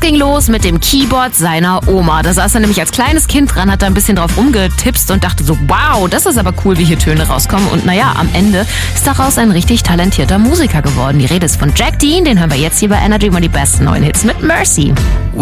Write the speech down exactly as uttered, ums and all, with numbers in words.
ging los mit dem Keyboard seiner Oma. Da saß er nämlich als kleines Kind dran, hat da ein bisschen drauf rumgetipst und dachte so, wow, das ist aber cool, wie hier Töne rauskommen. Und naja, am Ende ist daraus ein richtig talentierter Musiker geworden. Die Rede ist von Jack Dean, den hören wir jetzt hier bei Energy, mal die besten neuen Hits mit Mercy.